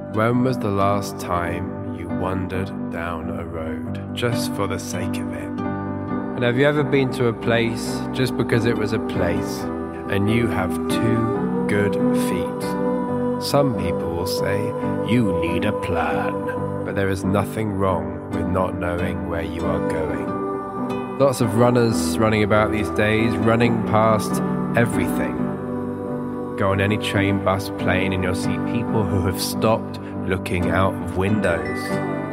When was the last time you wandered down a road just for the sake of it? And have you ever been to a place just because it was a place and you have 2 good feet? Some people will say you need a plan, but there is nothing wrong with not knowing where you are going. Lots of runners running about these days, running past everything. Go on any train, bus, plane, and you'll see people who have stopped looking out of windows.